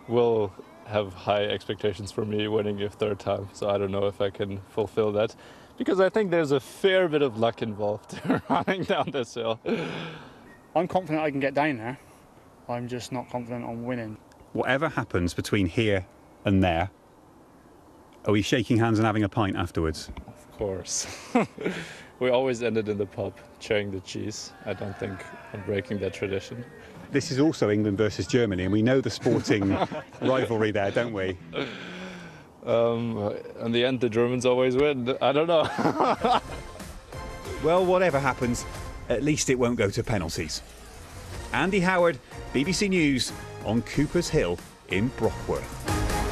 will have high expectations for me winning a third time, so I don't know if I can fulfill that, because I think there's a fair bit of luck involved running down this hill. I'm confident I can get down there. I'm just not confident on winning. Whatever happens between here and there, are we shaking hands and having a pint afterwards? Of course. We always ended in the pub sharing the cheese. I don't think I'm breaking that tradition. This is also England versus Germany, and we know the sporting rivalry there, don't we? In the end, the Germans always win. I don't know. Well, whatever happens, at least it won't go to penalties. Andy Howard, BBC News, on Cooper's Hill in Brockworth.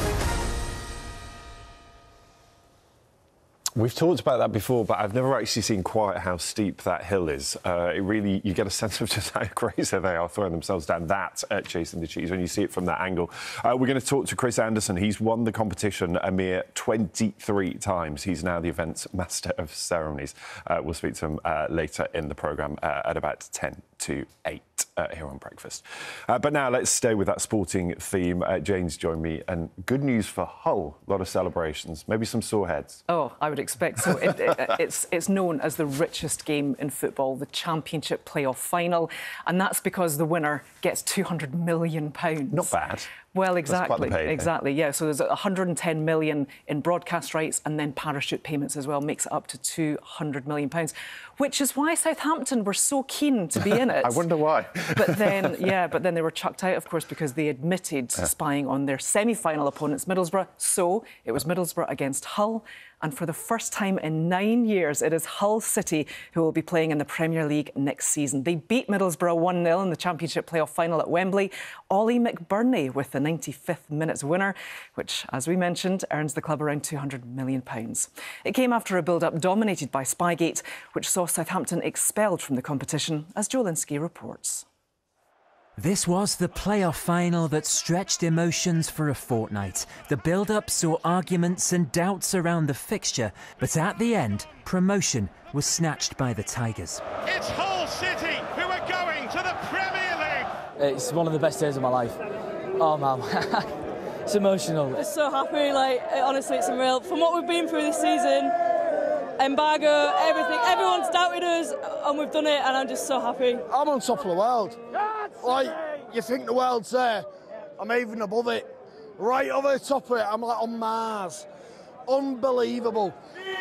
We've talked about that before, but I've never actually seen quite how steep that hill is. It really, you get a sense of just how crazy they are throwing themselves down that chasing the cheese when you see it from that angle. We're going to talk to Chris Anderson. He's won the competition a mere 23 times. He's now the event's master of ceremonies. We'll speak to him later in the programme at about 10 to 8 here on Breakfast. But now let's stay with that sporting theme. Jane's joined me, and good news for Hull. A lot of celebrations, maybe some sore heads. Oh, I would expect so. It's known as the richest game in football, the Championship playoff final, and that's because the winner gets £200 million. Not bad. Well, exactly, That's quite the pay, exactly. Yeah, so there's 110 million in broadcast rights, and then parachute payments as well makes it up to £200 million, which is why Southampton were so keen to be in it. I wonder why. But then they were chucked out, of course, because they admitted spying on their semi-final opponents, Middlesbrough. So it was Middlesbrough against Hull. And for the first time in 9 years, it is Hull City who will be playing in the Premier League next season. They beat Middlesbrough 1-0 in the Championship playoff final at Wembley. Ollie McBurney with the 95th minute's winner, which, as we mentioned, earns the club around £200 million. It came after a build-up dominated by Spygate, which saw Southampton expelled from the competition, as Joe Linsky reports. This was the playoff final that stretched emotions for a fortnight. The build-up saw arguments and doubts around the fixture, but at the end, promotion was snatched by the Tigers. It's Hull City who are going to the Premier League. It's one of the best days of my life. Oh man, it's emotional. I'm so happy, honestly it's unreal. From what we've been through this season, embargo, everything, everyone's doubted us and we've done it and I'm just so happy. I'm on top of the world. You think the world's there, I'm even above it. Right over the top of it, I'm like on Mars. Unbelievable.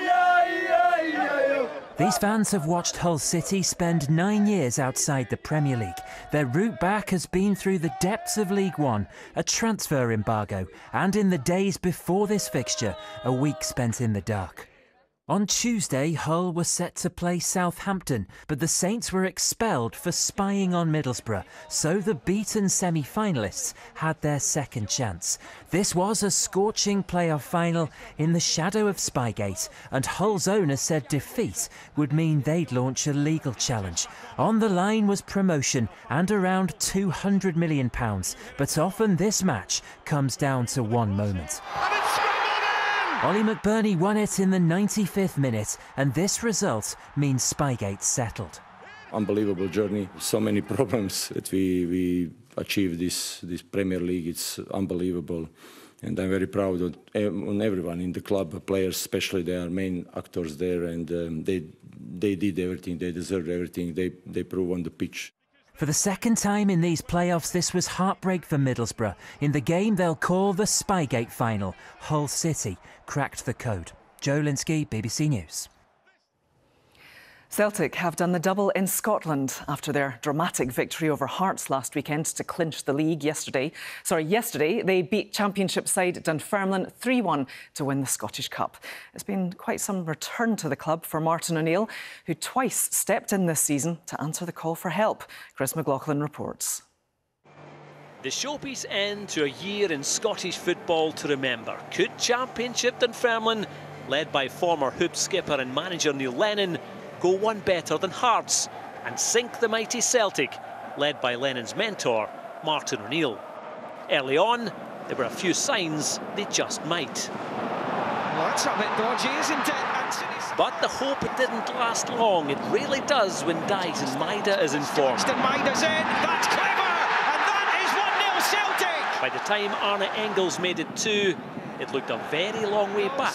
These fans have watched Hull City spend 9 years outside the Premier League. Their route back has been through the depths of League One, a transfer embargo, and in the days before this fixture, a week spent in the dark. On Tuesday, Hull was set to play Southampton, but the Saints were expelled for spying on Middlesbrough, so the beaten semi-finalists had their second chance. This was a scorching playoff final in the shadow of Spygate, and Hull's owner said defeat would mean they'd launch a legal challenge. On the line was promotion and around £200 million, but often this match comes down to one moment. Ollie McBurney won it in the 95th minute, and this result means Spygate settled. Unbelievable journey, so many problems that we achieved this Premier League. It's unbelievable, and I'm very proud on everyone in the club, players especially. They are main actors there, and they did everything. They deserved everything. They proved on the pitch. For the second time in these playoffs, this was heartbreak for Middlesbrough. In the game they'll call the Spygate final, Hull City cracked the code. Joe Linsky, BBC News. Celtic have done the double in Scotland after their dramatic victory over Hearts last weekend to clinch the league yesterday. Yesterday they beat Championship side Dunfermline 3-1 to win the Scottish Cup. It's been quite some return to the club for Martin O'Neill, who twice stepped in this season to answer the call for help. Chris McLaughlin reports. The showpiece end to a year in Scottish football to remember. Could Championship Dunfermline, led by former Hoops skipper and manager Neil Lennon, go one better than Hearts and sink the mighty Celtic, led by Lennon's mentor, Martin O'Neill? Early on, there were a few signs they just might. Well, that's a bit dodgy, isn't it? But the hope didn't last long. It really does when Daizen Maida is in form. Maida's in, that's clever, and that is 1-0 Celtic! By By the time Arne Engels made it 2, it looked a very long way back